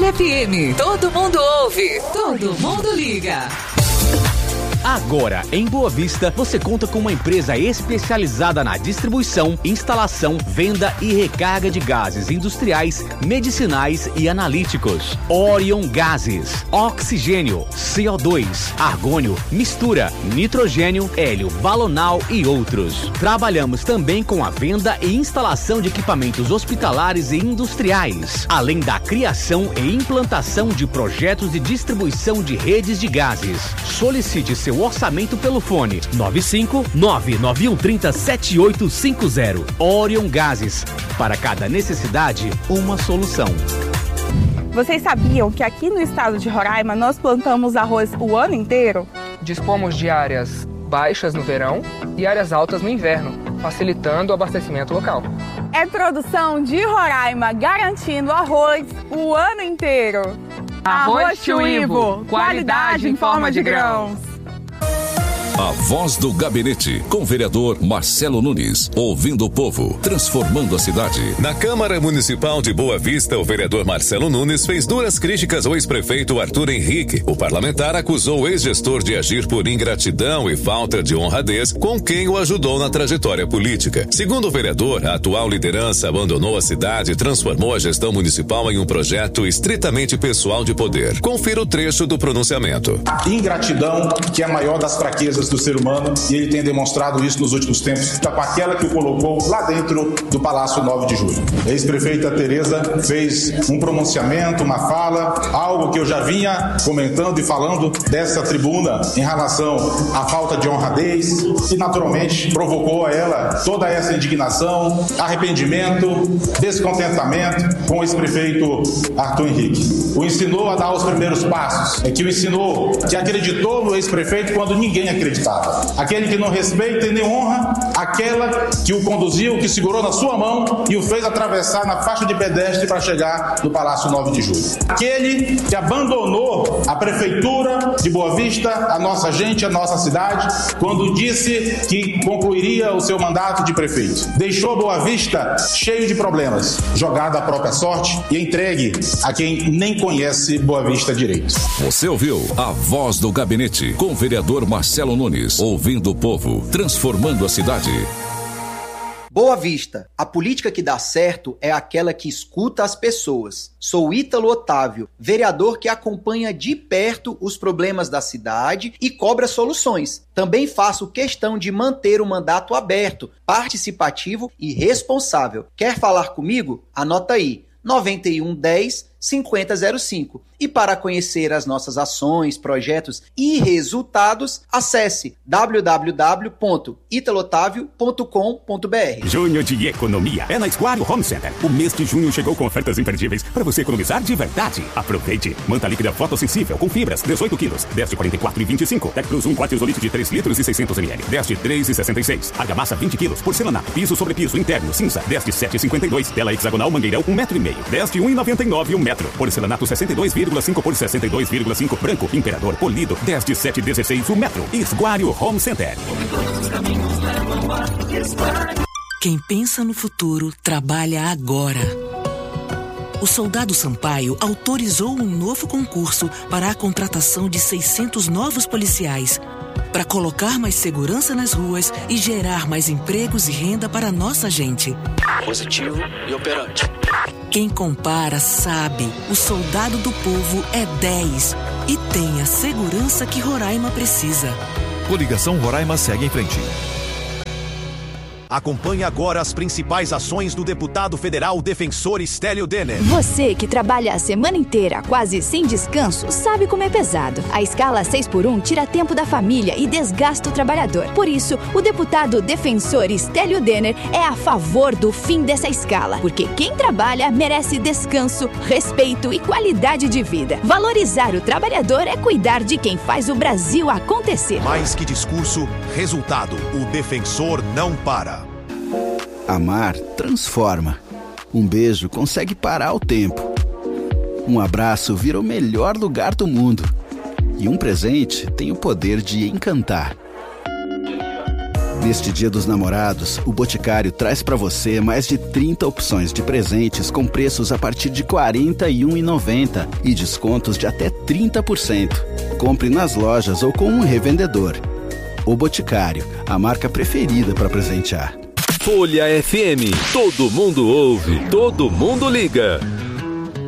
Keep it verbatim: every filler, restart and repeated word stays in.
Folha F M. Todo mundo ouve, todo mundo liga. Agora, em Boa Vista, você conta com uma empresa especializada na distribuição, instalação, venda e recarga de gases industriais, medicinais e analíticos. Orion Gases, oxigênio, C O dois, argônio, mistura, nitrogênio, hélio, balonal e outros. Trabalhamos também com a venda e instalação de equipamentos hospitalares e industriais, além da criação e implantação de projetos de distribuição de redes de gases. Solicite seu orçamento pelo fone nove cinco nove nove um três zero sete oito cinco zero. Orion Gases. Para cada necessidade, uma solução. Vocês sabiam que aqui no estado de Roraima nós plantamos arroz o ano inteiro? Dispomos de áreas baixas no verão e áreas altas no inverno, facilitando o abastecimento local. É produção de Roraima garantindo arroz o ano inteiro. Arroz Tio Ivo, qualidade em forma de grãos. A Voz do Gabinete, com o vereador Marcelo Nunes, ouvindo o povo, transformando a cidade. Na Câmara Municipal de Boa Vista, o vereador Marcelo Nunes fez duras críticas ao ex-prefeito Arthur Henrique. O parlamentar acusou o ex-gestor de agir por ingratidão e falta de honradez com quem o ajudou na trajetória política. Segundo o vereador, a atual liderança abandonou a cidade e transformou a gestão municipal em um projeto estritamente pessoal de poder. Confira o trecho do pronunciamento. Ingratidão, que é a maior das fraquezas do ser humano, e ele tem demonstrado isso nos últimos tempos, com aquela que o colocou lá dentro do Palácio nove de julho. A ex-prefeita Tereza fez um pronunciamento, uma fala, algo que eu já vinha comentando e falando dessa tribuna em relação à falta de honradez, e naturalmente provocou a ela toda essa indignação, arrependimento, descontentamento com o ex-prefeito Arthur Henrique. O ensinou a dar os primeiros passos, é que o ensinou, que acreditou no ex-prefeito quando ninguém acreditava. Aquele que não respeita e nem honra aquela que o conduziu, que segurou na sua mão e o fez atravessar na faixa de pedestre para chegar no Palácio nove de julho. Aquele que abandonou a prefeitura de Boa Vista, a nossa gente, a nossa cidade, quando disse que concluiria o seu mandato de prefeito. Deixou Boa Vista cheio de problemas, jogado à própria sorte e entregue a quem nem conhece Boa Vista direito. Você ouviu a Voz do Gabinete, com o vereador Marcelo Nunes, ouvindo o povo, transformando a cidade. Boa Vista, a política que dá certo é aquela que escuta as pessoas. Sou Ítalo Otávio, vereador que acompanha de perto os problemas da cidade e cobra soluções. Também faço questão de manter o mandato aberto, participativo e responsável. Quer falar comigo? Anota aí, nove um um zero cinquenta zero cinco. E para conhecer as nossas ações, projetos e resultados, acesse w w w ponto italotavio ponto com ponto b r. Junho de economia é na Esquadro Home Center. O mês de junho chegou com ofertas imperdíveis para você economizar de verdade. Aproveite. Manta líquida fotossensível com fibras, dezoito quilos, dez de quarenta e quatro e vinte e cinco. Tec Plus um quarto isolite de três litros e seiscentos mililitros, dez de três e sessenta e seis. Argamassa vinte quilos, porcelanato, piso sobre piso interno, cinza, dez de sete e cinquenta e dois. Tela hexagonal mangueirão um metro e meio, dez de um e noventa e nove um metro. Porcelanato sessenta e dois vírgula cinco por sessenta e dois vírgula cinco. Branco, Imperador, polido, dez de sete e dezesseis um metro. Esquadro Home Center. Quem pensa no futuro, trabalha agora. O Soldado Sampaio autorizou um novo concurso para a contratação de seiscentos novos policiais, para colocar mais segurança nas ruas e gerar mais empregos e renda para a nossa gente. Positivo e operante. Quem compara sabe, o Soldado do Povo é dez e tem a segurança que Roraima precisa. Coligação Roraima segue em frente. Acompanhe agora as principais ações do deputado federal defensor Stélio Denner. Você que trabalha a semana inteira, quase sem descanso, sabe como é pesado. A escala seis por um tira tempo da família e desgasta o trabalhador. Por isso, o deputado defensor Stélio Denner é a favor do fim dessa escala, porque quem trabalha merece descanso, respeito e qualidade de vida. Valorizar o trabalhador é cuidar de quem faz o Brasil acontecer. Mais que discurso, resultado. O defensor não para. Amar transforma. Um beijo consegue parar o tempo. Um abraço vira o melhor lugar do mundo. E um presente tem o poder de encantar. Neste Dia dos Namorados, o Boticário traz para você mais de trinta opções de presentes com preços a partir de quarenta e um reais e noventa centavos e descontos de até trinta por cento. Compre nas lojas ou com um revendedor. O Boticário, a marca preferida para presentear. Folha F M, todo mundo ouve, todo mundo liga.